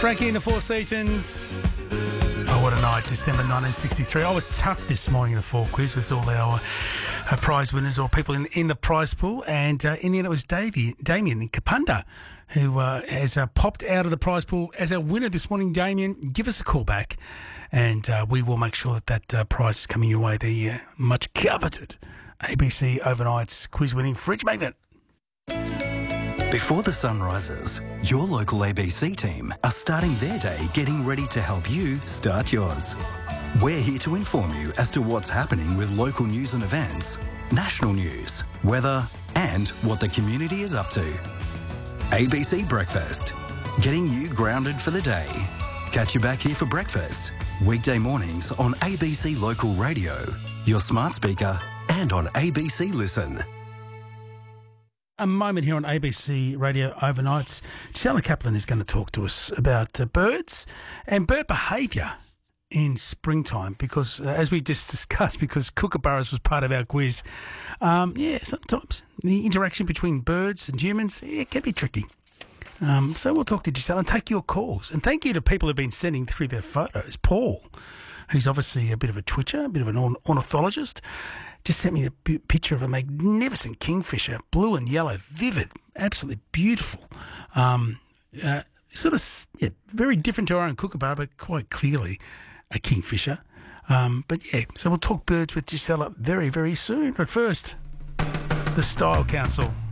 Frankie in the Four Seasons. Oh, what a night, December 1963. I was tough this morning in the Four Quiz with all our prize winners or people in the prize pool. And in the end, it was Damien in Kapunda who has popped out of the prize pool as our winner this morning. Damien, give us a call back and we will make sure that prize is coming your way. The much coveted ABC Overnights quiz winning fridge magnet. Before the sun rises, your local ABC team are starting their day getting ready to help you start yours. We're here to inform you as to what's happening with local news and events, national news, weather, and what the community is up to. ABC Breakfast, getting you grounded for the day. Catch you back here for breakfast, weekday mornings on ABC Local Radio, your smart speaker, and on ABC Listen. A moment here on ABC Radio Overnights. Gisela Kaplan is going to talk to us about birds and bird behaviour in springtime because, as we just discussed, because kookaburras was part of our quiz, sometimes the interaction between birds and humans, it can be tricky. So we'll talk to Gisela and take your calls. And thank you to people who have been sending through their photos. Paul, who's obviously a bit of a twitcher, a bit of an ornithologist, just sent me a picture of a magnificent kingfisher, blue and yellow, vivid, absolutely beautiful. Very different to our own kookaburra, but quite clearly a kingfisher. So we'll talk birds with Gisela very, very soon. But first, the Style Council.